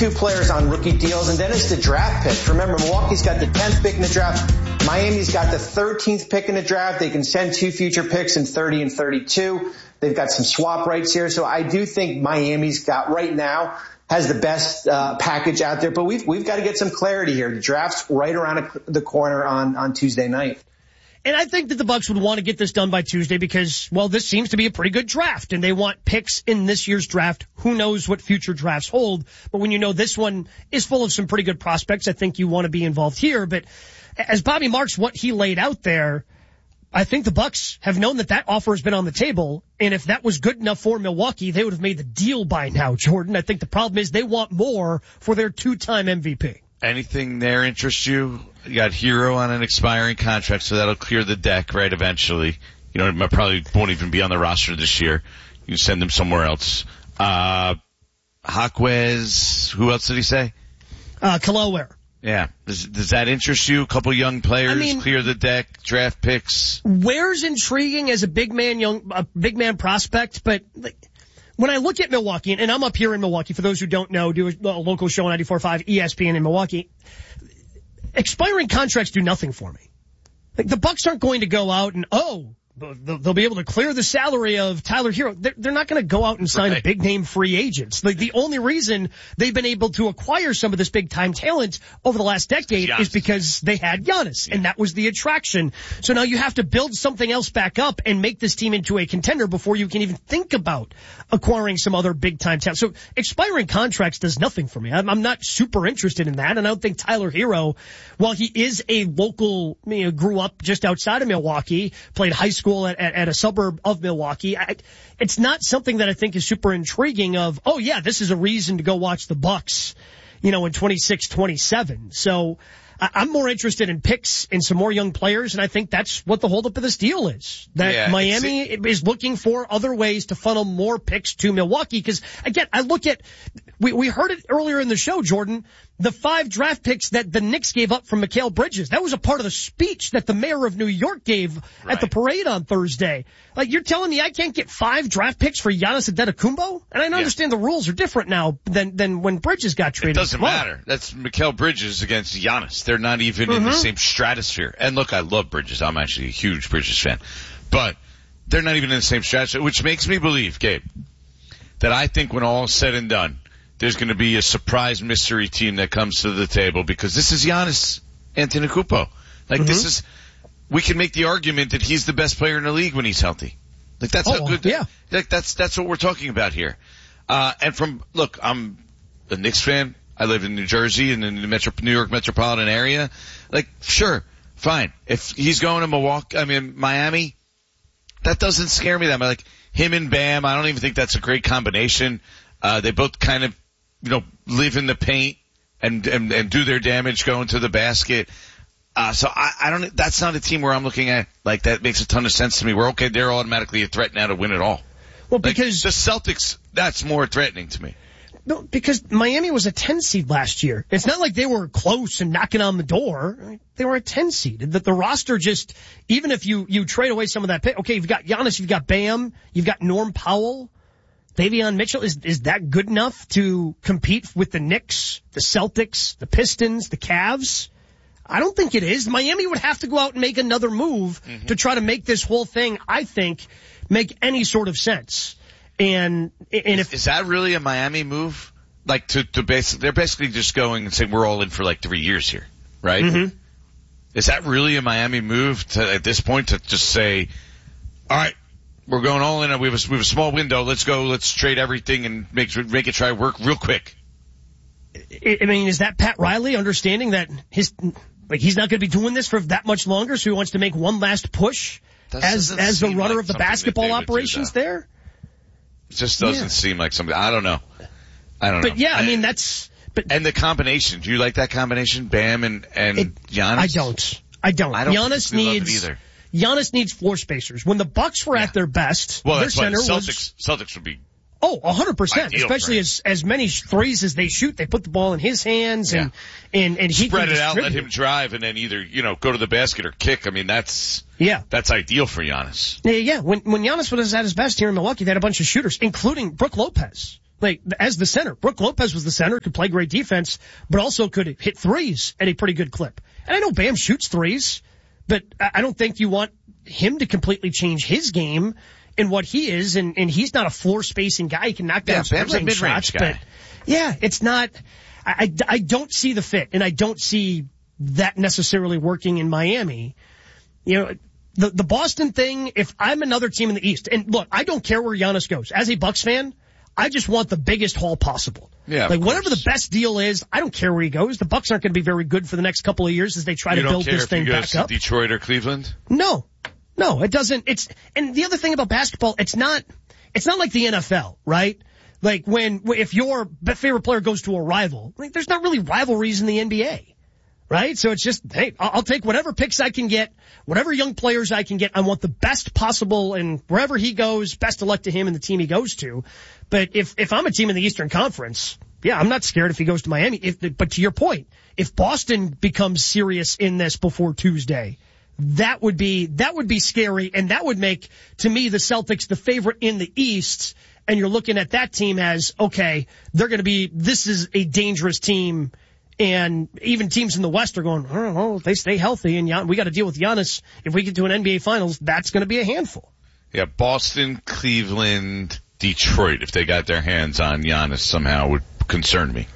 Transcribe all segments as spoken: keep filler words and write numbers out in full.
two players on rookie deals, and then it's the draft picks. Remember, Milwaukee's got the tenth pick in the draft. Miami's got the thirteenth pick in the draft. They can send two future picks in thirty and thirty-two. They've got some swap rights here. So I do think Miami's got right now has the best uh, package out there. But we've we've got to get some clarity here. The draft's right around the corner on, on Tuesday night. And I think that the Bucks would want to get this done by Tuesday because, well, this seems to be a pretty good draft, and they want picks in this year's draft. Who knows what future drafts hold? But when you know this one is full of some pretty good prospects, I think you want to be involved here. But as Bobby Marks, what he laid out there, I think the Bucks have known that that offer has been on the table, and if that was good enough for Milwaukee, they would have made the deal by now, Jordan. I think the problem is they want more for their two-time M V P. Anything there interests you? You got Hero on an expiring contract, so that'll clear the deck, right, eventually. You know, it probably won't even be on the roster this year. You can send him somewhere else. Uh, Jaquez, who else did he say? Uh, Kalaware. Yeah. Does, does that interest you? A couple young players, I mean, clear the deck, draft picks. Ware's intriguing as a big man, young, a big man prospect, but like, when I look at Milwaukee, and I'm up here in Milwaukee, for those who don't know, do a local show on ninety-four point five E S P N in Milwaukee, expiring contracts do nothing for me. Like, the Bucks aren't going to go out and, oh, they'll be able to clear the salary of Tyler Hero. They're, they're not going to go out and sign right. big-name free agents. Like, the only reason they've been able to acquire some of this big-time talent over the last decade Giannis. is because they had Giannis, yeah. and that was the attraction. So now you have to build something else back up and make this team into a contender before you can even think about acquiring some other big-time talent. So expiring contracts does nothing for me. I'm, I'm not super interested in that, and I don't think Tyler Hero, while he is a local, you know, grew up just outside of Milwaukee, played high school School at, at, at a suburb of Milwaukee. I, it's not something that I think is super intriguing of, oh yeah, this is a reason to go watch the Bucks, you know, in twenty-six twenty-seven. So I, I'm more interested in picks and some more young players, and I think that's what the holdup of this deal is. That yeah, Miami is looking for other ways to funnel more picks to Milwaukee. Because again, I look at, we, we heard it earlier in the show, Jordan, the five draft picks that the Knicks gave up from Mikal Bridges. That was a part of the speech that the mayor of New York gave right. at the parade on Thursday. Like, you're telling me I can't get five draft picks for Giannis Antetokounmpo? And I understand yeah. the rules are different now than, than when Bridges got traded. It doesn't matter. That's Mikal Bridges against Giannis. They're not even mm-hmm. in the same stratosphere. And look, I love Bridges. I'm actually a huge Bridges fan. But they're not even in the same stratosphere, which makes me believe, Gabe, that I think when all is said and done, there's going to be a surprise mystery team that comes to the table because this is Giannis Antetokounmpo. Like, mm-hmm. this is, we can make the argument that he's the best player in the league when he's healthy. Like, that's oh, how good, yeah. like, that's, that's what we're talking about here. Uh, and from, look, I'm a Knicks fan. I live in New Jersey and in the Metro, New York metropolitan area. Like, sure, fine. If he's going to Milwaukee, I mean, Miami, that doesn't scare me that much. Like, him and Bam, I don't even think that's a great combination. Uh, they both kind of, you know, live in the paint and, and, and do their damage going to the basket. Uh, so I, I don't, that's not a team where I'm looking at, like, that makes a ton of sense to me. We're okay, they're automatically a threat now to win it all. Well, because like, the Celtics, that's more threatening to me. No, because Miami was a ten seed last year. It's not like they were close and knocking on the door. They were a ten seed. The, the roster just, even if you, you trade away some of that pick, okay, you've got Giannis, you've got Bam, you've got Norm Powell. Davion Mitchell, is, is that good enough to compete with the Knicks, the Celtics, the Pistons, the Cavs? I don't think it is. Miami would have to go out and make another move mm-hmm. to try to make this whole thing, I think, make any sort of sense. And, and if, is that really a Miami move? Like to, to basically, they're basically just going and saying we're all in for like three years here, right? Mm-hmm. Is that really a Miami move to, at this point, to just say, all right, we're going all in. We have a, we have a small window. Let's go. Let's trade everything and make make it try to work real quick. I mean, is that Pat Riley understanding that his like he's not going to be doing this for that much longer, so he wants to make one last push as as the runner like of the basketball operations do, there? It just doesn't yeah. seem like something. I don't know. I don't know. But yeah, I, I mean that's. But and the combination. Do you like that combination, Bam and and it, Giannis? I don't. I don't. I don't Giannis needs. Either. Giannis needs floor spacers. When the Bucks were yeah. at their best, well, their that's center Celtics, was... Celtics would be Oh, one hundred percent. Ideal Especially as as many threes as they shoot, they put the ball in his hands and yeah. and and he spread can it out, distribute. let him drive, and then either you know go to the basket or kick. I mean, that's yeah, that's ideal for Giannis. Yeah, yeah. When when Giannis was at his best here in Milwaukee, they had a bunch of shooters, including Brook Lopez. Like as the center, Brook Lopez was the center, could play great defense, but also could hit threes at a pretty good clip. And I know Bam shoots threes, but I don't think you want him to completely change his game in what he is, and, and he's not a floor spacing guy. He can knock down yeah, some Bam's a mid-range mid-range shots, guy. but yeah, it's not, I, I, I don't see the fit, and I don't see that necessarily working in Miami. You know, the, the Boston thing, if I'm another team in the East, and look, I don't care where Giannis goes. As a Bucks fan, I just want the biggest haul possible. Yeah, like whatever the best deal is, I don't care where he goes. The Bucks aren't going to be very good for the next couple of years as they try you to build this thing back up. You don't care if he goes to Detroit or Cleveland? No. No, it doesn't. It's, and the other thing about basketball, it's not, it's not like the N F L, right? Like when, if your favorite player goes to a rival, like there's not really rivalries in the N B A, right? So it's just, hey, I'll take whatever picks I can get, whatever young players I can get. I want the best possible, and wherever he goes, best of luck to him and the team he goes to. But if, if I'm a team in the Eastern Conference, yeah, I'm not scared if he goes to Miami. If, but to your point, if Boston becomes serious in this before Tuesday, That would be, that would be scary, and that would make, to me, the Celtics the favorite in the East, and you're looking at that team as, okay, they're gonna be, this is a dangerous team, and even teams in the West are going, I don't know, if they stay healthy, and Gian, we gotta deal with Giannis. If we get to an N B A Finals, that's gonna be a handful. Yeah, Boston, Cleveland, Detroit, if they got their hands on Giannis somehow, would concern me.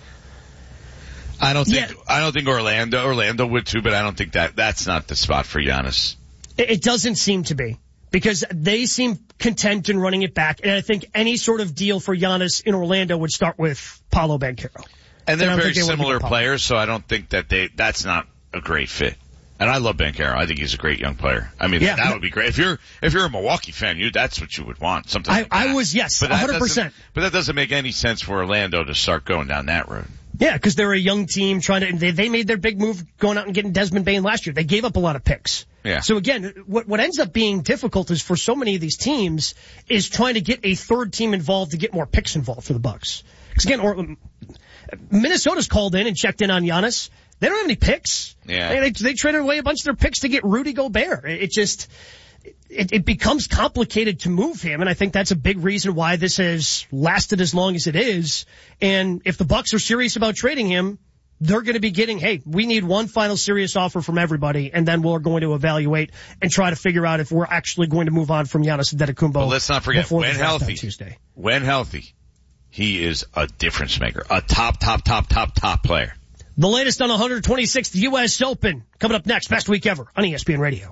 I don't think, yeah. I don't think Orlando, Orlando would too, but I don't think that, that's not the spot for Giannis. It doesn't seem to be, because they seem content in running it back, and I think any sort of deal for Giannis in Orlando would start with Paolo Banchero. And they're very similar players, so I don't think that they, that's not a great fit. And I love Banchero. I think he's a great young player. I mean, yeah, that would be great. If you're, if you're a Milwaukee fan, you, that's what you would want. Something I, like that. I was, yes, one hundred percent. But that doesn't make any sense for Orlando to start going down that road. Yeah, because they're a young team trying to, and they, they made their big move going out and getting Desmond Bane last year. They gave up a lot of picks. Yeah. So again, what, what ends up being difficult is for so many of these teams is trying to get a third team involved to get more picks involved for the Bucks. Because again, or, Minnesota's called in and checked in on Giannis. They don't have any picks. Yeah. They, they, they traded away a bunch of their picks to get Rudy Gobert. It, it just, it, it becomes complicated to move him, and I think that's a big reason why this has lasted as long as it is. And if the Bucks are serious about trading him, they're going to be getting, hey, we need one final serious offer from everybody, and then we're going to evaluate and try to figure out if we're actually going to move on from Giannis Antetokounmpo. But let's not forget, when healthy, Tuesday. when healthy, he is a difference maker, a top, top, top, top, top player. The latest on one hundred twenty-sixth U S Open coming up next, best week ever on E S P N Radio.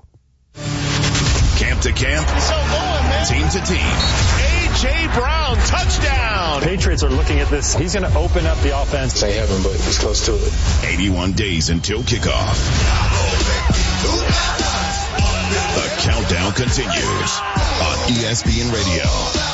Camp to camp, so going, man. Team to team. A J. Brown, touchdown. Patriots are looking at this. He's going to open up the offense. Say heaven, but he's close to it. eighty-one days until kickoff. The countdown continues on E S P N Radio.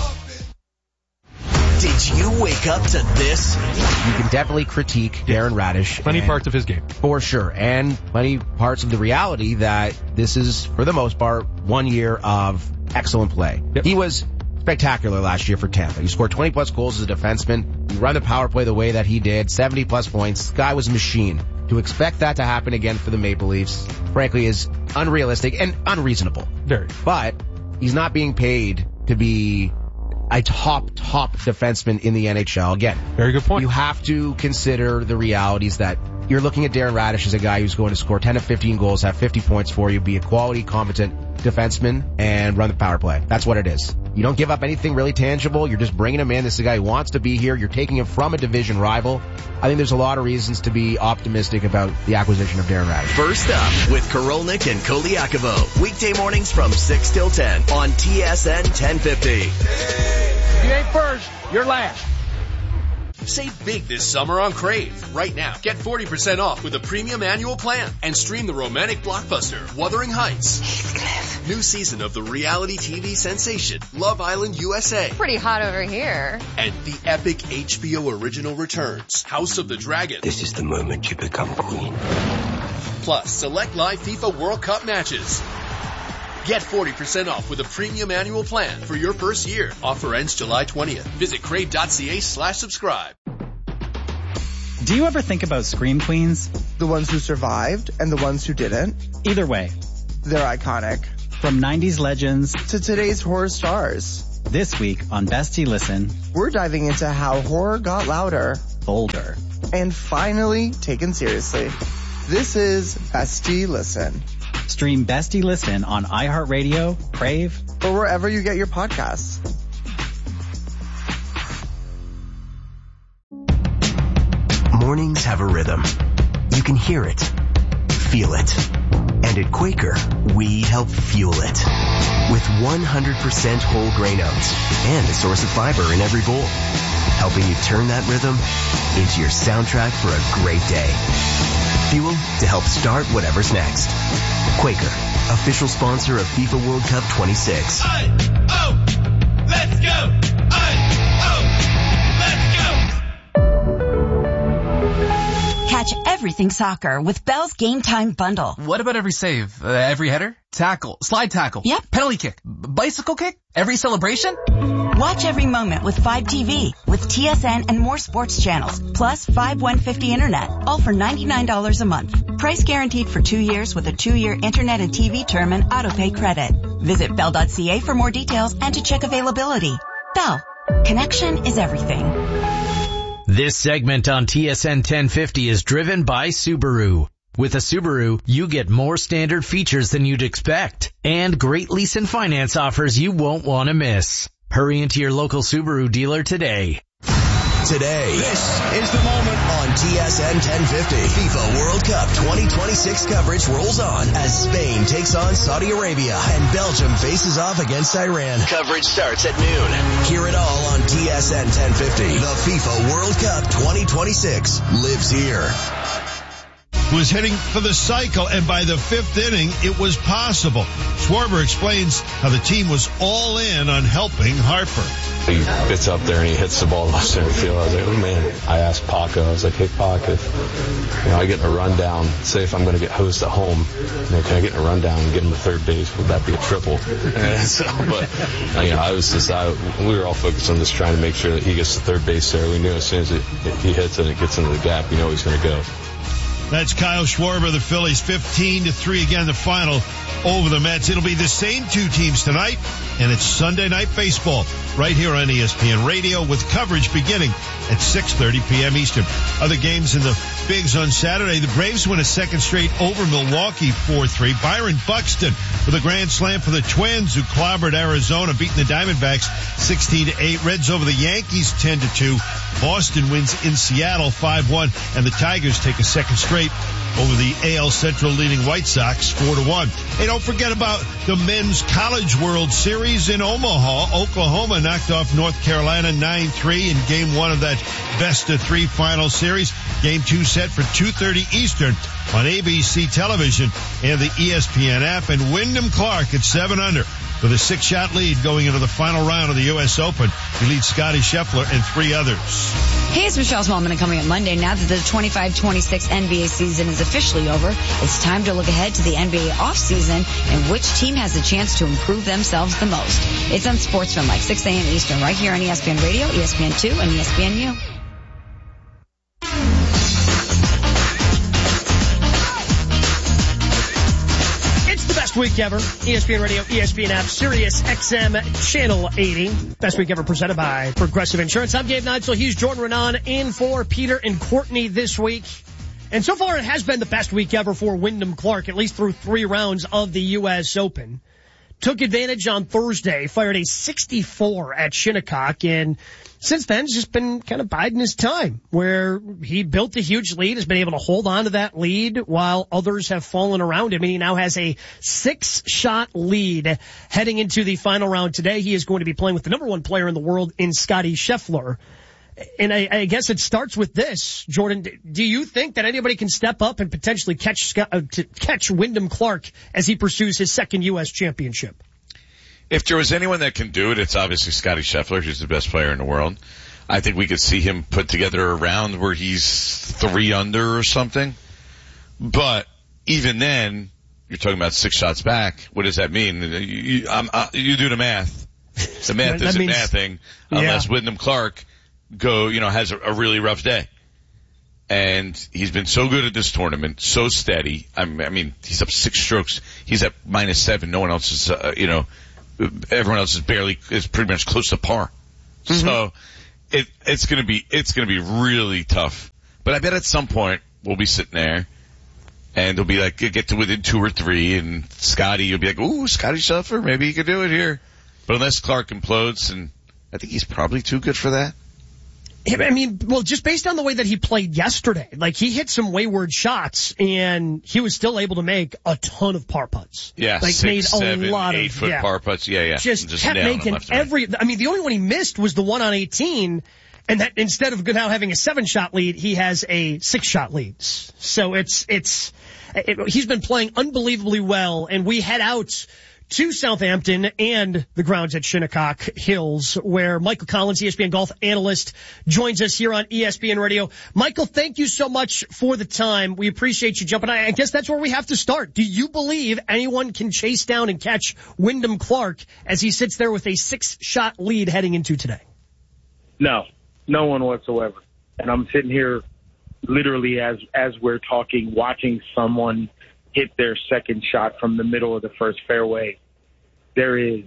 Did you wake up to this? You can definitely critique Darren Radish. Plenty parts of his game. For sure. And plenty parts of the reality that this is, for the most part, one year of excellent play. Yep. He was spectacular last year for Tampa. He scored twenty plus goals as a defenseman. You run the power play the way that he did, seventy plus points. This guy was a machine. To expect that to happen again for the Maple Leafs, frankly, is unrealistic and unreasonable. Very. But he's not being paid to be a top, top defenseman in the N H L. Again, very good point. You have to consider the realities that you're looking at Darren Radish as a guy who's going to score ten to fifteen goals, have fifty points for you, be a quality, competent defenseman, and run the power play. That's what it is. You don't give up anything really tangible. You're just bringing him in. This is a guy who wants to be here. You're taking him from a division rival. I think there's a lot of reasons to be optimistic about the acquisition of Darren Radish. First up with Korolnik and Koliakovo. Weekday mornings from six till ten on T S N ten fifty. You ain't first, you're last. Save big this summer on Crave. Right now, get forty percent off with a premium annual plan and stream the romantic blockbuster Wuthering Heights. Heathcliff. New season of the reality T V sensation Love Island U S A. Pretty hot over here. And the epic H B O original returns House of the Dragon. This is the moment you become queen. Plus, select live FIFA World Cup matches. Get forty percent off with a premium annual plan for your first year. Offer ends July twentieth. Visit crave.ca slash subscribe. Do you ever think about Scream Queens? The ones who survived and the ones who didn't? Either way, they're iconic. From nineties legends to today's horror stars. This week on Bestie Listen, we're diving into how horror got louder, bolder, and finally taken seriously. This is Bestie Listen. Stream Bestie Listen on iHeartRadio, Crave, or wherever you get your podcasts. Mornings have a rhythm. You can hear it, feel it. And at Quaker, we help fuel it. With one hundred percent whole grain oats and a source of fiber in every bowl. Helping you turn that rhythm into your soundtrack for a great day. Fuel to help start whatever's next. Quaker, official sponsor of FIFA World Cup twenty-six. I, oh, let's go! I, oh, let's go! Catch everything soccer with Bell's Game Time Bundle. What about every save? Uh, every header? Tackle? Slide tackle? Yep. Penalty kick? B- bicycle kick? Every celebration? Watch every moment with Fibe T V, with T S N and more sports channels, plus Fibe one fifty Internet, all for ninety-nine dollars a month. Price guaranteed for two years with a two-year Internet and T V term and autopay credit. Visit bell dot c a for more details and to check availability. Bell. Connection is everything. This segment on T S N ten fifty is driven by Subaru. With a Subaru, you get more standard features than you'd expect and great lease and finance offers you won't want to miss. Hurry into your local Subaru dealer today. Today, this is the moment on T S N ten fifty. FIFA World Cup twenty twenty-six coverage rolls on as Spain takes on Saudi Arabia and Belgium faces off against Iran. Coverage starts at noon. Hear it all on T S N ten fifty. The FIFA World Cup twenty twenty-six lives here. Was hitting for the cycle, and by the fifth inning, it was possible. Schwarber explains how the team was all in on helping Harper. He gets up there and he hits the ball to center field. I was like, oh man. I asked Paco, I was like, hey Pac, if you know, I get in a rundown, say if I'm going to get hosed at home, you know, can I get in a rundown and get him to third base? Would that be a triple? so, but, you know, I was just, I, we were all focused on just trying to make sure that he gets to third base there. We knew as soon as it, he hits it and it gets into the gap, you know he's going to go. That's Kyle Schwarber, the Phillies, fifteen to three again, the final over the Mets. It'll be the same two teams tonight, and it's Sunday Night Baseball right here on E S P N Radio with coverage beginning at six thirty p.m. Eastern. Other games in the Bigs on Saturday. The Braves win a second straight over Milwaukee four three. Byron Buxton with a grand slam for the Twins, who clobbered Arizona, beating the Diamondbacks sixteen to eight. Reds over the Yankees ten to two. Boston wins in Seattle five one, and the Tigers take a second straight over the A L Central leading White Sox four to one. Hey, don't forget about the Men's College World Series in Omaha. Oklahoma knocked off North Carolina nine three in game one of that best of three final series. Game two set for two thirty Eastern on A B C television and the E S P N app. And Wyndham Clark at seven under with a six-shot lead going into the final round of the U S Open. He leads Scottie Scheffler and three others. Hey, it's Michelle Smallman, and coming up Monday, now that the twenty-five twenty-six N B A season is officially over, it's time to look ahead to the N B A offseason and which team has a chance to improve themselves the most. It's on Sportsmanlike, six a.m. Eastern, right here on E S P N Radio, E S P N two, and E S P N U. Best week ever. E S P N Radio, E S P N app, Sirius X M Channel eighty. Best week ever presented by Progressive Insurance. I'm Gabe Neitzel. He's Jordan Renan in for Peter and Courtney this week. And so far it has been the best week ever for Wyndham Clark, at least through three rounds of the U S Open. Took advantage on Thursday, fired a sixty-four at Shinnecock, and since then has just been kind of biding his time, where he built a huge lead, has been able to hold on to that lead while others have fallen around him, and he now has a six-shot lead heading into the final round today. He is going to be playing with the number one player in the world in Scottie Scheffler. And I, I guess it starts with this, Jordan. Do you think that anybody can step up and potentially catch Scott, uh, to catch Wyndham Clark as he pursues his second U S championship? If there was anyone that can do it, it's obviously Scottie Scheffler. He's the best player in the world. I think we could see him put together a round where he's three under or something. But even then, you're talking about six shots back. What does that mean? You, you, um, uh, you do the math. The math That isn't means- mathing unless yeah. Wyndham Clark go, you know, has a, a really rough day. And he's been so good at this tournament, so steady. I mean, I mean he's up six strokes. He's at minus seven. No one else is, uh, you know, everyone else is barely, is pretty much close to par. Mm-hmm. So it, it's gonna be, it's gonna be really tough. But I bet at some point we'll be sitting there and it'll be like, get to within two or three and Scotty, you'll be like, ooh, Scotty Scheffler, maybe he could do it here. But unless Clark implodes, and I think he's probably too good for that. I mean, well, just based on the way that he played yesterday, like he hit some wayward shots and he was still able to make a ton of par putts. Yeah, like six, made seven, a lot eight of, foot yeah. par putts. Yeah, yeah. Just, just kept making left and right. every, I mean, the only one he missed was the one on eighteen. And that instead of now having a seven shot lead, he has a six shot lead. So it's, it's, it, he's been playing unbelievably well, and we head out to Southampton and the grounds at Shinnecock Hills, where Michael Collins, E S P N golf analyst, joins us here on E S P N Radio. Michael, thank you so much for the time. We appreciate you jumping on. I guess that's where we have to start. Do you believe anyone can chase down and catch Wyndham Clark as he sits there with a six-shot lead heading into today? No, no one whatsoever. And I'm sitting here literally as as we're talking, watching someone hit their second shot from the middle of the first fairway. There is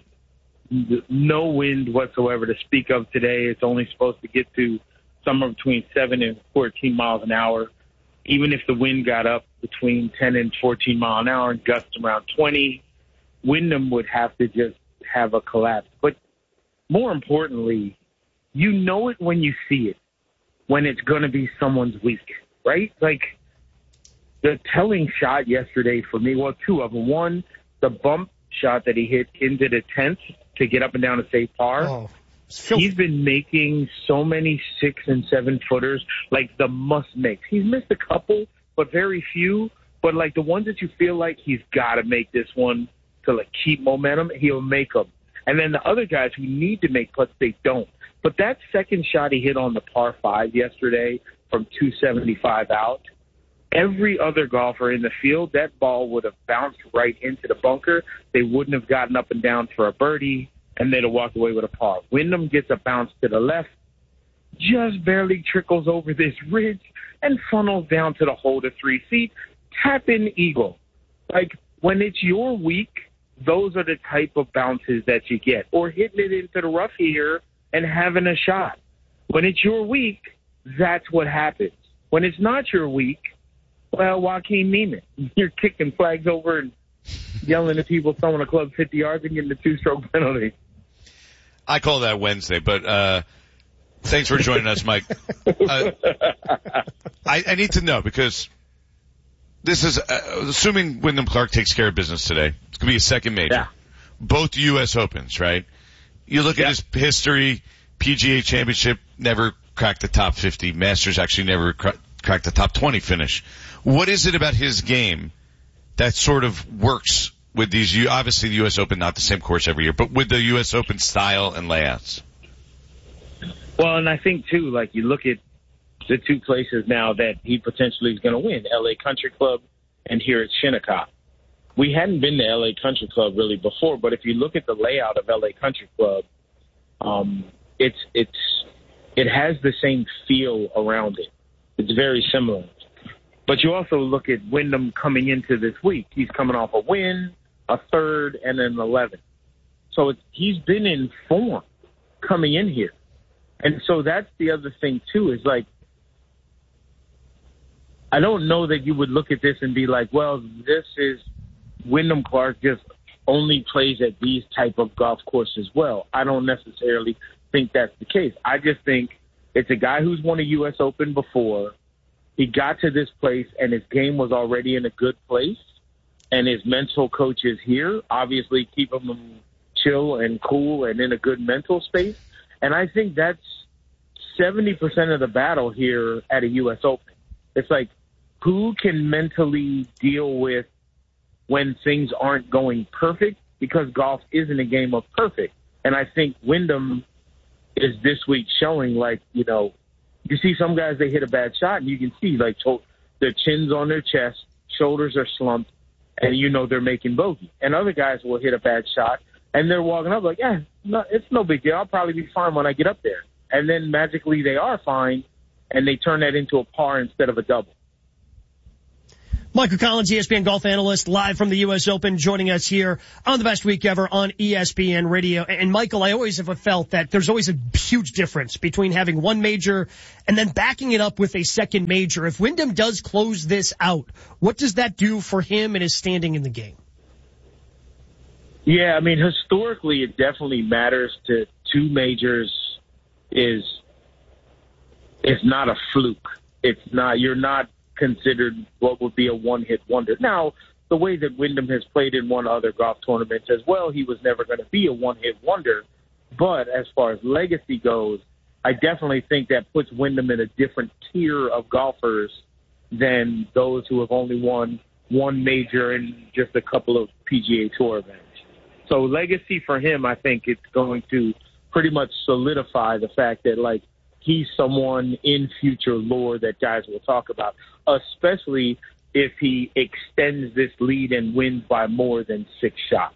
no wind whatsoever to speak of today. It's only supposed to get to somewhere between seven and fourteen miles an hour. Even if the wind got up between ten and fourteen miles an hour and gusts around twenty, Wyndham would have to just have a collapse. But more importantly, you know it when you see it, when it's going to be someone's week, right? Like, the telling shot yesterday for me, well, two of them. One, the bump shot that he hit into the tenth to get up and down a safe par. Oh, he's been making so many six and seven footers, like the must makes. He's missed a couple, but very few. But like the ones that you feel like he's got to make this one to like keep momentum, he'll make them. And then the other guys who need to make putts, they don't. But that second shot he hit on the par five yesterday from two seventy-five out, every other golfer in the field, that ball would have bounced right into the bunker. They wouldn't have gotten up and down for a birdie, and they'd have walked away with a par. Wyndham gets a bounce to the left, just barely trickles over this ridge, and funnels down to the hole to three feet. Tap in eagle. Like, when it's your week, those are the type of bounces that you get. Or hitting it into the rough here and having a shot. When it's your week, that's what happens. When it's not your week, well, Joaquin Neiman, you're kicking flags over and yelling at people throwing a club fifty yards and getting a two-stroke penalty. I call that Wednesday, but uh thanks for joining us, Mike. Uh, I, I need to know, because this is, uh, assuming Wyndham Clark takes care of business today, it's going to be a second major. Yeah. Both U S Opens, right? You look yeah. at his history, P G A Championship, never cracked the top fifty. Masters actually never cra- cracked the top twenty finish. What is it about his game that sort of works with these, obviously the U S Open, not the same course every year, but with the U S Open style and layouts? Well, and I think, too, like, you look at the two places now that he potentially is going to win, L A Country Club and here at Shinnecock. We hadn't been to L A Country Club really before, but if you look at the layout of L A Country Club, um, it's it's it has the same feel around it. It's very similar. But you also look at Wyndham coming into this week. He's coming off a win, a third, and an eleventh. So it's, he's been in form coming in here. And so that's the other thing, too, is like, I don't know that you would look at this and be like, well, this is Wyndham Clark just only plays at these type of golf courses well. I don't necessarily think that's the case. I just think it's a guy who's won a U S Open before. He got to this place, and his game was already in a good place, and his mental coach is here, obviously keeping him chill and cool and in a good mental space. And I think that's seventy percent of the battle here at a U S Open. It's like, who can mentally deal with when things aren't going perfect, because golf isn't a game of perfect. And I think Wyndham is this week showing, like, you know, you see some guys, they hit a bad shot, and you can see, like, their chins on their chest, shoulders are slumped. and you know they're making bogey. And other guys will hit a bad shot, and they're walking up like, yeah, no, it's no big deal. I'll probably be fine when I get up there. And then magically they are fine, and they turn that into a par instead of a double. Michael Collins, E S P N golf analyst, live from the U S Open, joining us here on the best week ever on E S P N Radio. And Michael, I always have felt that there's always a huge difference between having one major and then backing it up with a second major. If Wyndham does close this out, what does that do for him and his standing in the game? Yeah, I mean, historically, it definitely matters to two majors. Is it's not a fluke. It's not, you're not considered what would be a one-hit wonder. Now, the way that Wyndham has played in one other golf tournament as well, he was never going to be a one-hit wonder. But as far as legacy goes, I definitely think that puts Wyndham in a different tier of golfers than those who have only won one major and just a couple of P G A Tour events. So legacy for him, I think it's going to pretty much solidify the fact that, like, he's someone in future lore that guys will talk about, especially if he extends this lead and wins by more than six shots.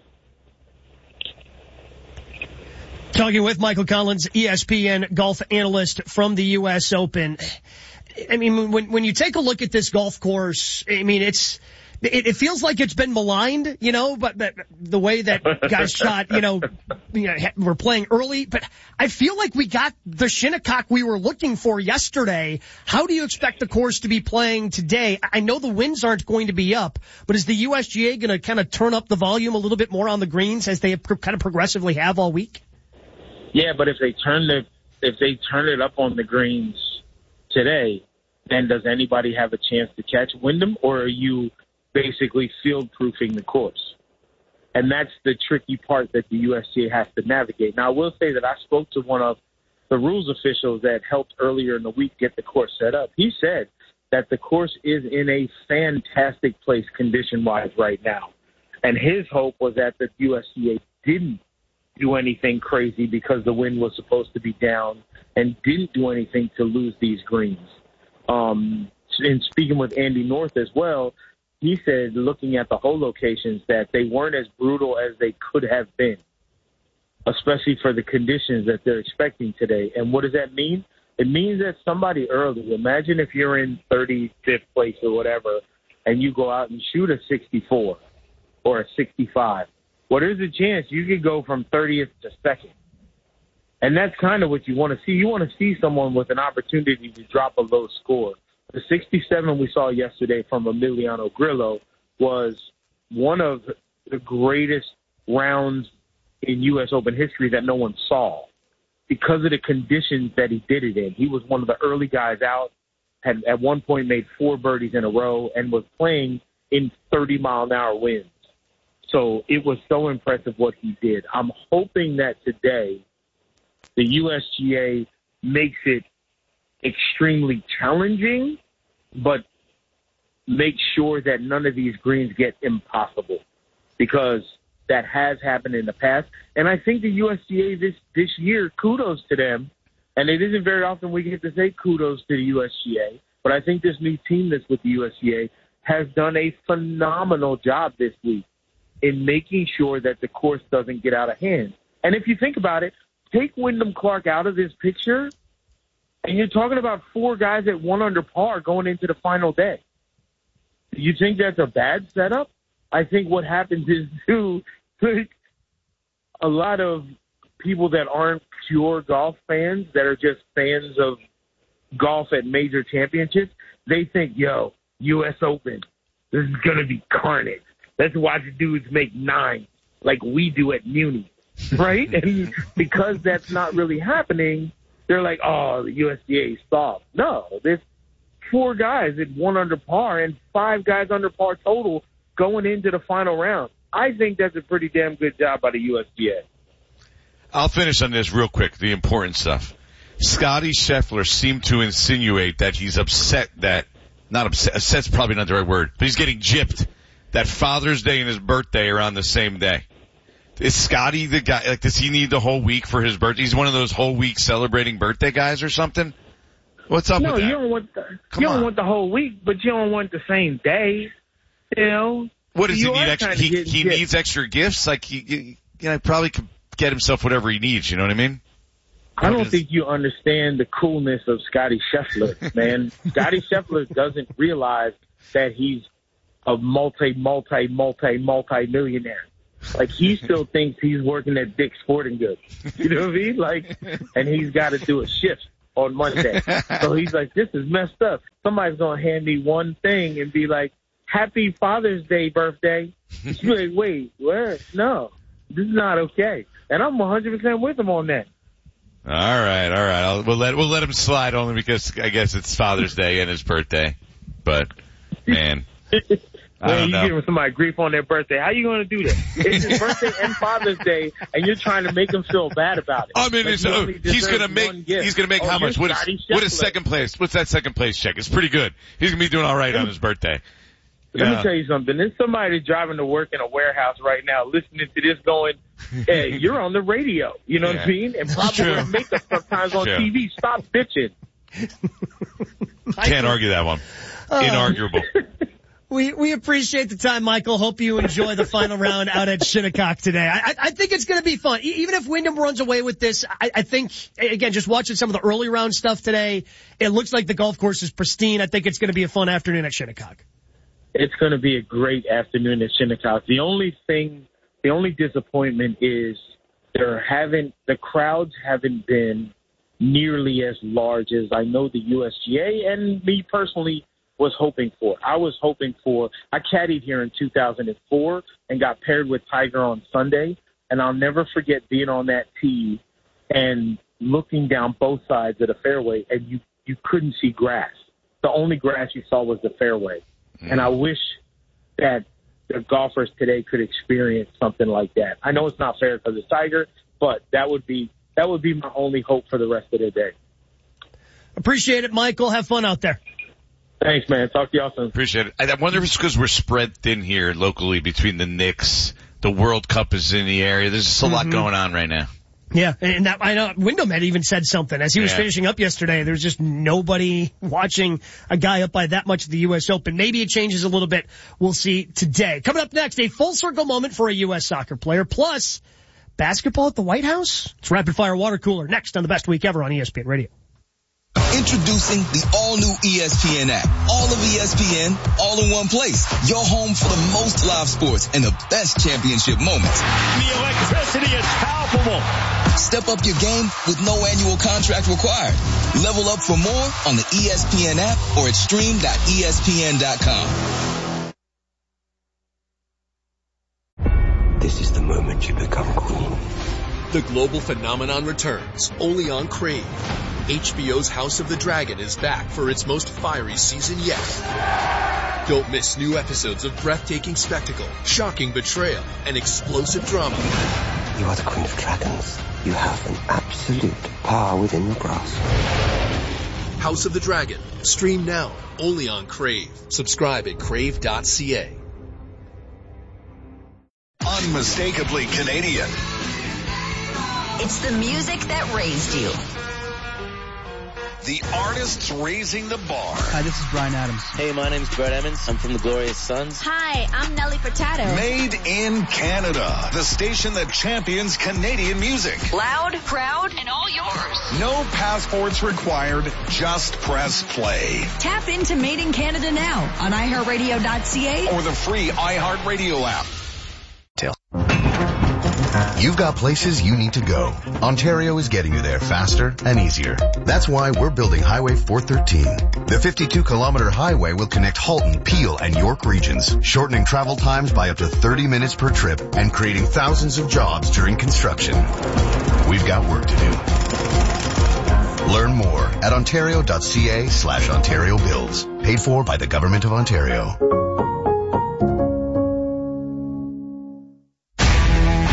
Talking with Michael Collins, E S P N golf analyst from the U S Open. I mean, when when you take a look at this golf course, I mean, it's it, it feels like it's been maligned, you know, but, but the way that guys shot, you know, you know, we're playing early. But I feel like we got the Shinnecock we were looking for yesterday. How do you expect the course to be playing today? I know the winds aren't going to be up, but is the U S G A going to kind of turn up the volume a little bit more on the greens as they kind of progressively have all week? Yeah, but if they turn the if they turn it up on the greens today, then does anybody have a chance to catch Wyndham, or are you basically field-proofing the course? And that's the tricky part that the U S G A has to navigate. Now, I will say that I spoke to one of the rules officials that helped earlier in the week get the course set up. He said that the course is in a fantastic place condition-wise right now. And his hope was that the U S G A didn't do anything crazy because the wind was supposed to be down, and didn't do anything to lose these greens. Um, and speaking with Andy North as well, he said, looking at the hole locations, that they weren't as brutal as they could have been, especially for the conditions that they're expecting today. And what does that mean? It means that somebody early, imagine if you're in thirty-fifth place or whatever, and you go out and shoot a sixty-four or a sixty-five. Well, there's a chance you could go from thirtieth to second. And that's kind of what you want to see. You want to see someone with an opportunity to drop a low score. The sixty-seven we saw yesterday from Emiliano Grillo was one of the greatest rounds in U S Open history that no one saw because of the conditions that he did it in. He was one of the early guys out, had at one point made four birdies in a row, and was playing in thirty mile an hour winds. So it was so impressive what he did. I'm hoping that today the U S G A makes it extremely challenging, but make sure that none of these greens get impossible, because that has happened in the past. And I think the U S G A this, this year, kudos to them, and it isn't very often we get to say kudos to the U S G A, but I think this new team that's with the U S G A has done a phenomenal job this week in making sure that the course doesn't get out of hand. And if you think about it, take Wyndham Clark out of this picture, and you're talking about four guys at one under par going into the final day. You think that's a bad setup? I think what happens is, too, a lot of people that aren't pure golf fans, that are just fans of golf at major championships, they think, yo, U S Open, this is going to be carnage. Let's watch dudes make nine like we do at Muni, right? And because that's not really happening, they're like, oh, the U S G A is soft. No, there's four guys at one under par and five guys under par total going into the final round. I think that's a pretty damn good job by the U S G A. I'll finish on this real quick, the important stuff. Scotty Scheffler seemed to insinuate that he's upset that, not upset, upset's probably not the right word, but he's getting gypped that Father's Day and his birthday are on the same day. Is Scotty the guy, like, does he need the whole week for his birthday? He's one of those whole week celebrating birthday guys or something? What's up no, with that? No, you don't want the, Come you don't on. want the whole week, but you don't want the same day. You know, What does You he are need? Extra, kinda he getting he gifts. needs extra gifts. Like he, he you know, probably could get himself whatever he needs. You know what I mean? I don't What is- think you understand the coolness of Scotty Scheffler, man. Scotty Scheffler doesn't realize that he's a multi, multi, multi, multi millionaire. Like he still thinks he's working at Dick's Sporting Goods. You know what I mean? Like, and he's got to do a shift on Monday. So he's like, this is messed up. Somebody's going to hand me one thing and be like, happy Father's Day birthday. You're like, wait, what? No, this is not okay. And I'm one hundred percent with him on that. All right, all right. I'll, we'll let we'll let him slide only because I guess it's Father's Day and his birthday. But man, I Man, don't you know. giving somebody grief on their birthday. How you going to do that? It's his birthday and Father's Day, and you're trying to make him feel bad about it. I mean, Like, it's, he uh, only he's deserves gonna make one gift. he's gonna make Oh, how you're much? What is Scotty what is Scheffler. second place? What's that second place check? It's pretty good. He's gonna be doing all right on his birthday. Let Yeah. me tell you something. There's somebody driving to work in a warehouse right now listening to this going, hey, you're on the radio. You know what I Yeah. mean? And probably True. wearing makeup sometimes on True. T V. Stop bitching. Can't argue that one. Uh, Inarguable. We we appreciate the time, Michael. Hope you enjoy the final round out at Shinnecock today. I, I, I think it's going to be fun. E- even if Wyndham runs away with this, I, I think, again, just watching some of the early round stuff today, it looks like the golf course is pristine. I think it's going to be a fun afternoon at Shinnecock. It's going to be a great afternoon at Shinnecock. The only thing, the only disappointment is there haven't, the crowds haven't been nearly as large as I know the U S G A and me personally was hoping for. I was hoping for, I caddied here in two thousand four and got paired with Tiger on Sunday, and I'll never forget being on that tee and looking down both sides of the fairway, and you, you couldn't see grass. The only grass you saw was the fairway. Mm. And I wish that the golfers today could experience something like that. I know it's not fair because it's Tiger, but that would be that would be my only hope for the rest of the day. Appreciate it, Michael. Have fun out there. Thanks, man. Talk to y'all soon. Appreciate it. I wonder if it's because we're spread thin here locally between the Knicks. The World Cup is in the area. There's just a lot Mhm. going on right now. Yeah, and that I know Wyndham had even said something as he was Yeah. finishing up yesterday. There's just nobody watching a guy up by that much at the U S Open. Maybe it changes a little bit. We'll see today. Coming up next, a full circle moment for a U S soccer player, plus basketball at the White House. It's Rapid Fire Water Cooler next on the Best Week Ever on E S P N Radio. Introducing the all-new E S P N app. All of E S P N, all in one place. Your home for the most live sports and the best championship moments. The electricity is palpable. Step up your game with no annual contract required. Level up for more on the E S P N app or at stream dot E S P N dot com. This is the moment you become queen. The global phenomenon returns, only on Crave. H B O's House of the Dragon is back for its most fiery season yet. Don't miss new episodes of breathtaking spectacle, shocking betrayal, and explosive drama. You are the queen of dragons. You have an absolute power within your grasp. House of the Dragon. Stream now, only on Crave. Subscribe at crave dot c a. Unmistakably Canadian. It's the music that raised you. The artists raising the bar. Hi, this is Brian Adams. Hey, my name's Brett Emmons. I'm from the Glorious Sons. Hi, I'm Nelly Furtado. Made in Canada. The station that champions Canadian music. Loud, proud, and all yours. No passports required. Just press play. Tap into Made in Canada now on i heart radio dot c a or the free iHeartRadio app. You've got places you need to go. Ontario is getting you there faster and easier. That's why we're building Highway four thirteen. The fifty-two kilometer highway will connect Halton, Peel, and York regions, shortening travel times by up to thirty minutes per trip and creating thousands of jobs during construction. We've got work to do. Learn more at ontario dot c a slash Ontario Builds. Paid for by the Government of Ontario. You're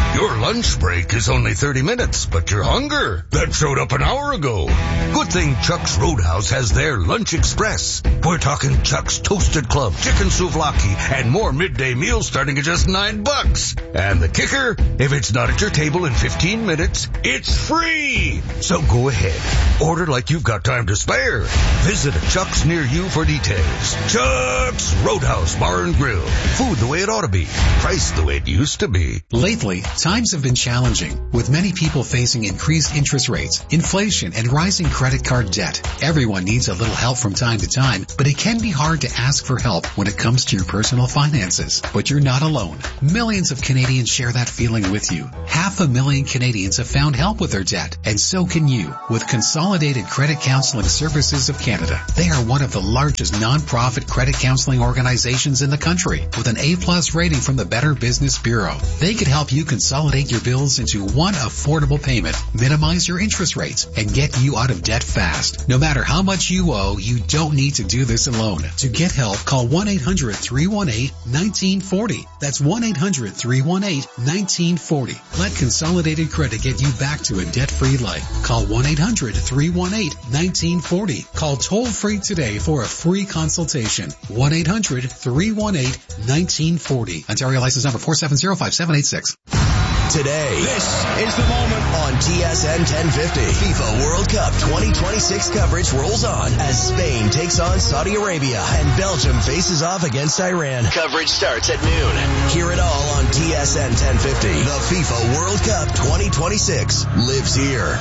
lunch break is only thirty minutes, but your hunger, that showed up an hour ago. Good thing Chuck's Roadhouse has their Lunch Express. We're talking Chuck's Toasted Club, Chicken Souvlaki, and more midday meals starting at just nine bucks. And the kicker, if it's not at your table in fifteen minutes, it's free. So go ahead, order like you've got time to spare. Visit a Chuck's near you for details. Chuck's Roadhouse Bar and Grill. Food the way it ought to be. Price the way it used to be. Lately, times have been challenging, with many people facing increased interest rates, inflation, and rising credit card debt. Everyone needs a little help from time to time, but it can be hard to ask for help when it comes to your personal finances. But you're not alone. Millions of Canadians share that feeling with you. Half a million Canadians have found help with their debt, and so can you with Consolidated Credit Counseling Services of Canada. They are one of the largest non-profit credit counseling organizations in the country with an A-plus rating from the Better Business Bureau. They could help you consolidate your bills into one affordable payment, minimize your interest rates, and get you out of debt fast. No matter how much you owe, you don't need to do this alone. To get help, call one eight hundred three one eight one nine four zero. That's one eight hundred three one eight one nine four zero. Let Consolidated Credit get you back to a debt-free life. Call one eight hundred three one eight one nine four zero. Call toll-free today for a free consultation. one eight hundred three one eight one nine four zero. Ontario license number four seven zero five seven eight six. Today, this is the moment on T S N ten fifty. FIFA World Cup twenty twenty-six coverage rolls on as Spain takes on Saudi Arabia and Belgium faces off against Iran. Coverage starts at noon. Hear it all on T S N ten fifty. The FIFA World Cup twenty twenty-six lives here.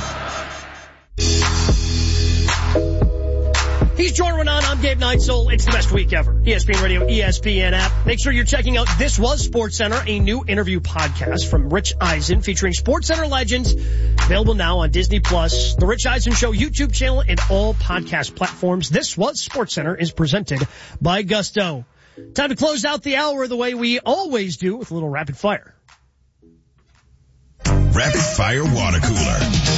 He's Jordan Renan. I'm Gabe Neitzel. It's the best week ever. E S P N Radio, E S P N app. Make sure you're checking out This Was SportsCenter, a new interview podcast from Rich Eisen featuring SportsCenter legends. Available now on Disney Plus, The Rich Eisen Show YouTube channel, and all podcast platforms. This Was SportsCenter is presented by Gusto. Time to close out the hour the way we always do with a little rapid fire. Rapid Fire Water Cooler.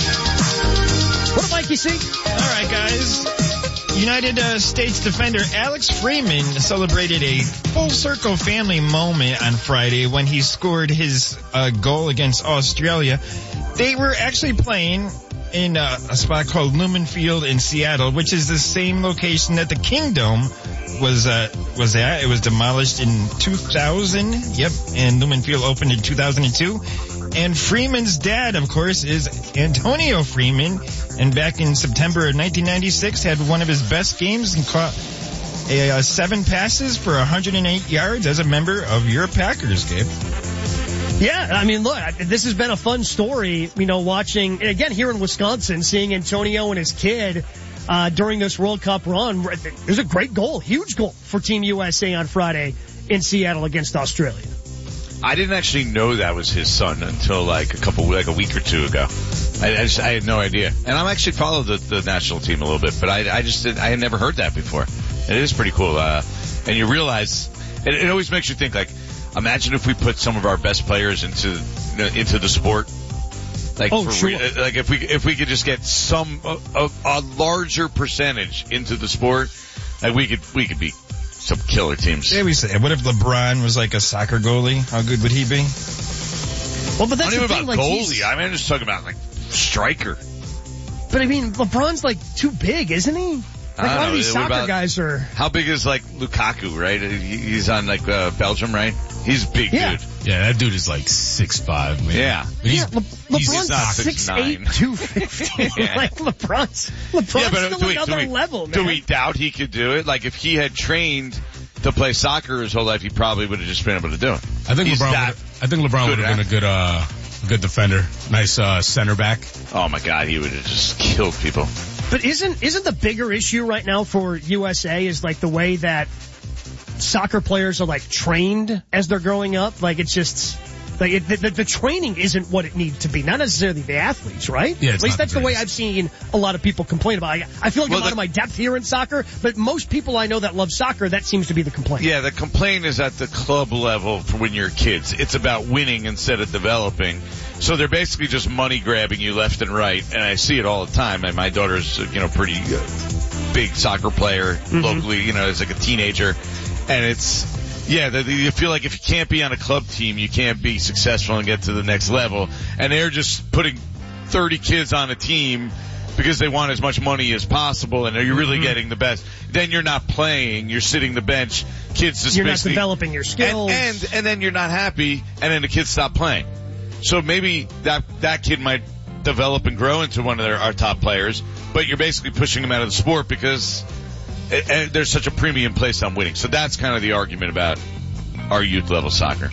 What up, Mikey C? All right, guys. United uh, States defender Alex Freeman celebrated a full circle family moment on Friday when he scored his uh, goal against Australia. They were actually playing in uh, a spot called Lumen Field in Seattle, which is the same location that the Kingdom was uh, was at. It was demolished in two thousand. Yep, and Lumen Field opened in two thousand two. And Freeman's dad, of course, is Antonio Freeman. And back in September of nineteen ninety-six, had one of his best games and caught a, uh, seven passes for one hundred eight yards as a member of your Packers, Gabe. Yeah, I mean, look, this has been a fun story, you know, watching, and again, here in Wisconsin, seeing Antonio and his kid uh during this World Cup run. There's a great goal, huge goal for Team U S A on Friday in Seattle against Australia. I didn't actually know that was his son until like a couple, like a week or two ago. I, I just, I had no idea. And I'm actually followed the, the national team a little bit, but I, I just did, I had never heard that before. And it is pretty cool. Uh, and you realize, it, it always makes you think like, imagine if we put some of our best players into, into the sport. Like, oh, for sure. re- like if we, if we could just get some, a, a larger percentage into the sport, like we could, we could be some killer teams. Yeah, we say, what if LeBron was like a soccer goalie? How good would he be? Well, but that's I don't the even thing, about like goalie. he's, I mean, I'm just talking about like striker. But I mean, LeBron's like too big, isn't he? Like a lot of these soccer about, guys are. How big is like Lukaku, right? He's on like uh, Belgium, right? He's a big yeah. dude. Yeah, that dude is like six five, man. Yeah. But he's, yeah, Le- he's LeBron's not six eight, two fifty. Yeah. Like LeBron's, LeBron's yeah, but still do we, another do we, level, man. Do we doubt he could do it? Like if he had trained to play soccer his whole life, he probably would have just been able to do it. I think He's LeBron. that I think LeBron would have been a good, uh, good defender. Nice uh, center back. Oh my God, he would have just killed people. But isn't isn't the bigger issue right now for U S A is like the way that soccer players are like trained as they're growing up? Like it's just like it, the, the training isn't what it needs to be. Not necessarily the athletes, right? Yeah, at least that's the, the way I've seen a lot of people complain about it. I feel like well, I'm the, out of my depth here in soccer, but most people I know that love soccer, that seems to be the complaint. Yeah, the complaint is at the club level for when you're kids. It's about winning instead of developing. So they're basically just money grabbing you left and right, and I see it all the time. And my daughter's, you know, pretty uh, big soccer player mm-hmm. locally, you know, as like a teenager, and it's Yeah, the, the, you feel like if you can't be on a club team, you can't be successful and get to the next level. And they're just putting thirty kids on a team because they want as much money as possible, and are you really mm-hmm. getting the best? Then you're not playing, you're sitting the bench, kids just You're not developing your skills. And, and, and then you're not happy, and then the kids stop playing. So maybe that, that kid might develop and grow into one of their, our top players, but you're basically pushing him out of the sport because it, it, there's such a premium placed on winning. So that's kind of the argument about our youth level soccer.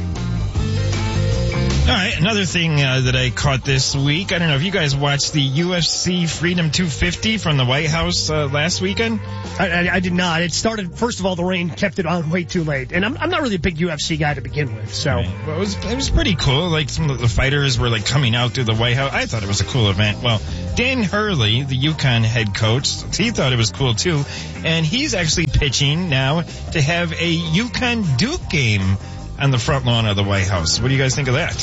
All right, another thing uh, that I caught this week, I don't know if you guys watched the U F C Freedom two fifty from the White House uh, last weekend. I, I, I did not. It started, first of all, the rain kept it on way too late. And I'm, I'm not really a big U F C guy to begin with, so. Right. Well, it was, it was pretty cool. Like, some of the fighters were, like, coming out through the White House. I thought it was a cool event. Well, Dan Hurley, the UConn head coach, he thought it was cool, too. And he's actually pitching now to have a UConn Duke game on the front lawn of the White House. What do you guys think of that?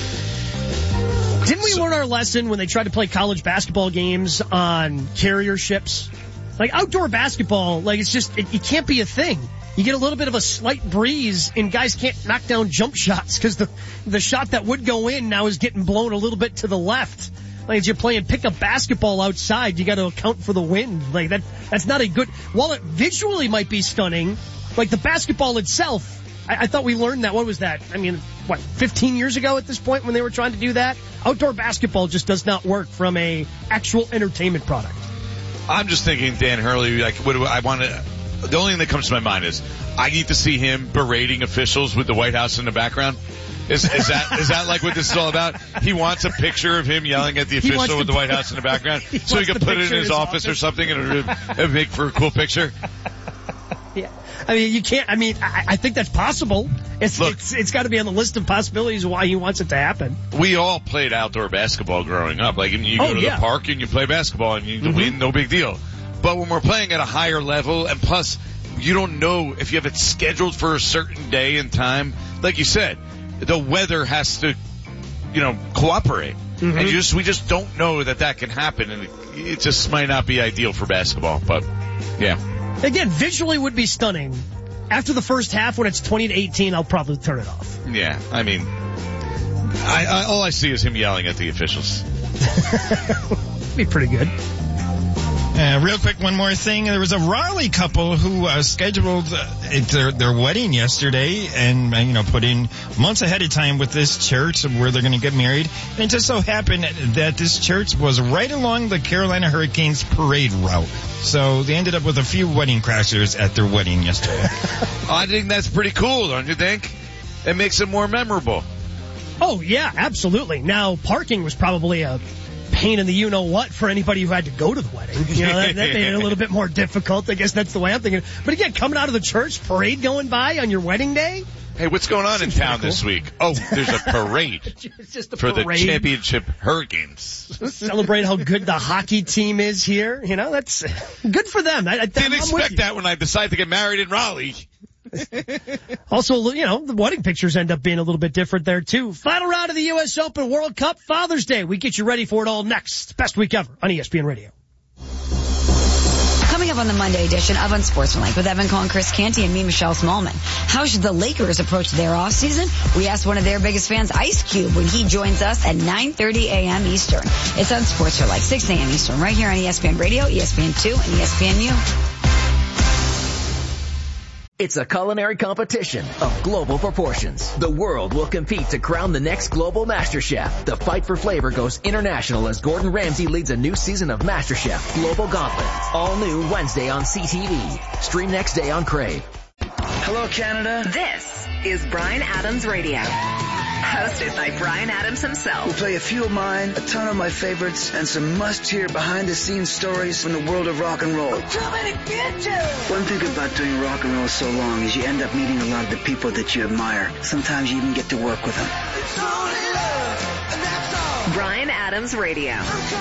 Didn't we learn our lesson when they tried to play college basketball games on carrier ships? Like, outdoor basketball, like, it's just, it, it can't be a thing. You get a little bit of a slight breeze, and guys can't knock down jump shots because the, the shot that would go in now is getting blown a little bit to the left. Like, as you're playing pickup basketball outside, you got to account for the wind. Like, that, that's not a good, while it visually might be stunning, like, the basketball itself, I, I thought we learned that. What was that? I mean, what, fifteen years ago at this point when they were trying to do that? Outdoor basketball just does not work from a actual entertainment product. I'm just thinking Dan Hurley, like, what do I want to, the only thing that comes to my mind is I need to see him berating officials with the White House in the background. Is, is that, is that like what this is all about? He wants a picture of him yelling at the official with the White House in the background he so he can put it in his, his office, office or something and it would make for a cool picture. Yeah. I mean, you can't, I mean, I, I think that's possible. It's, Look, it's, it's got to be on the list of possibilities of why he wants it to happen. We all played outdoor basketball growing up. Like, you go oh, to yeah. the park and you play basketball and you mm-hmm. win, no big deal. But when we're playing at a higher level, and plus, you don't know if you have it scheduled for a certain day and time. Like you said, the weather has to, you know, cooperate. Mm-hmm. And you just, we just don't know that that can happen. And it, it just might not be ideal for basketball. But, yeah. Again, visually would be stunning. After the first half, when it's twenty to eighteen, I'll probably turn it off. Yeah, I mean, I, I all I see is him yelling at the officials. Be pretty good. Uh, real quick, one more thing. There was a Raleigh couple who uh, scheduled uh, their their wedding yesterday, and uh, you know, put in months ahead of time with this church where they're going to get married. And it just so happened that this church was right along the Carolina Hurricanes parade route, so they ended up with a few wedding crashers at their wedding yesterday. I think that's pretty cool, don't you think? It makes it more memorable. Oh yeah, absolutely. Now, parking was probably a pain in the you-know-what for anybody who had to go to the wedding. You know, that, that made it a little bit more difficult. I guess that's the way I'm thinking. But again, coming out of the church, parade going by on your wedding day? Hey, what's going on in town cool. this week? Oh, there's a parade. It's just a for parade. the championship Hurricanes. Celebrate how good the hockey team is here. You know, that's good for them. I, I didn't I'm expect that when I decided to get married in Raleigh. Also, you know, the wedding pictures end up being a little bit different there, too. Final round of the U S Open World Cup Father's Day. We get you ready for it all next. Best week ever on E S P N Radio. Coming up on the Monday edition of Unsportsmanlike with Evan Cohen, Chris Canty, and me, Michelle Smallman. How should the Lakers approach their offseason? We asked one of their biggest fans, Ice Cube, when he joins us at nine thirty a.m. Eastern. It's Unsportsmanlike, six a.m. Eastern, right here on E S P N Radio, E S P N two, and E S P N U. It's a culinary competition of global proportions. The world will compete to crown the next global master chef. The fight for flavor goes international as Gordon Ramsay leads a new season of MasterChef Global Gauntlet. All new Wednesday on C T V. Stream next day on Crave. Hello, Canada. This is Bryan Adams Radio. Hosted by Bryan Adams himself. We'll play a few of mine, a ton of my favorites, and some must-hear behind-the-scenes stories from the world of rock and roll. One thing about doing rock and roll so long is you end up meeting a lot of the people that you admire. Sometimes you even get to work with them. Bryan Adams Radio.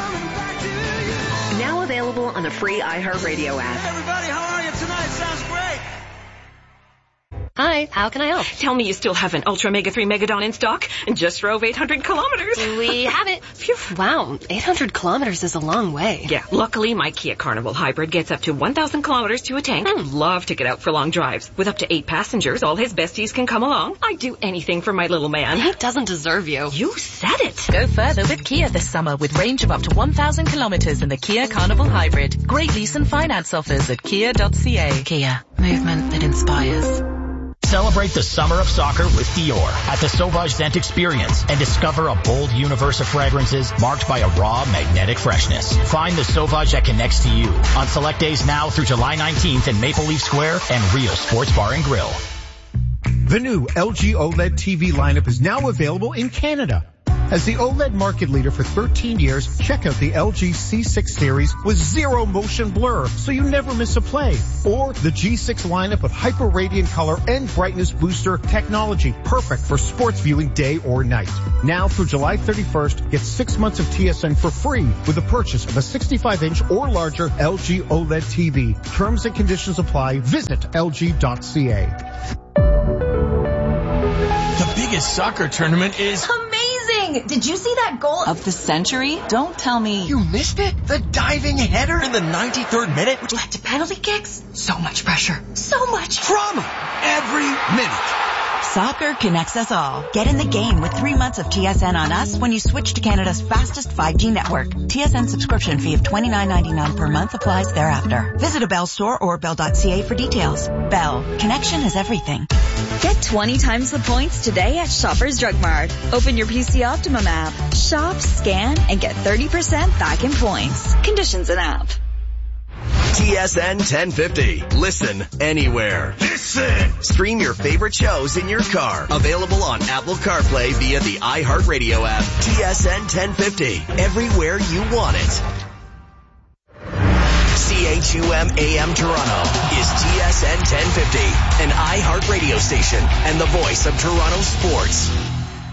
Now available on the free iHeartRadio app. Everybody, how are you tonight? Sounds great. Hi, how can I help? Tell me you still have an Ultra Mega three Megadon in stock and just drove eight hundred kilometers. We have it. Phew. Wow, eight hundred kilometers is a long way. Yeah, luckily my Kia Carnival Hybrid gets up to one thousand kilometers to a tank. Hmm. Love to get out for long drives. With up to eight passengers, all his besties can come along. I'd do anything for my little man. He doesn't deserve you. You said it. Go further with Kia this summer with range of up to one thousand kilometers in the Kia Carnival Hybrid. Great lease and finance offers at kia dot c a. Kia, movement that inspires. Celebrate the summer of soccer with Dior at the Sauvage Scent Experience and discover a bold universe of fragrances marked by a raw, magnetic freshness. Find the Sauvage that connects to you on select days now through July nineteenth in Maple Leaf Square and Real Sports Bar and Grill. The new L G OLED T V lineup is now available in Canada. As the OLED market leader for thirteen years, check out the L G C six series with zero motion blur, so you never miss a play. Or the G six lineup with hyper radiant color and brightness booster technology, perfect for sports viewing day or night. Now through July thirty-first, get six months of T S N for free with the purchase of a sixty-five inch or larger L G OLED T V. Terms and conditions apply. Visit L G dot C A. The biggest soccer tournament is amazing! Did you see that goal of the century? Don't tell me you missed it. The diving header in the ninety-third minute, which led to penalty kicks. So much pressure. So much drama every minute. Soccer connects us all. Get in the game with three months of T S N on us when you switch to Canada's fastest five G network. T S N subscription fee of twenty-nine ninety-nine per month applies thereafter. Visit a Bell store or bell dot c a for details. Bell. Connection is everything. Get twenty times the points today at Shoppers Drug Mart. Open your P C Optimum app. Shop, scan, and get thirty percent back in points. Conditions in app. T S N ten fifty. Listen anywhere. Listen! Stream your favorite shows in your car. Available on Apple CarPlay via the iHeartRadio app. T S N ten fifty. Everywhere you want it. C H U M A M Toronto is T S N ten fifty, an iHeartRadio station and the voice of Toronto sports.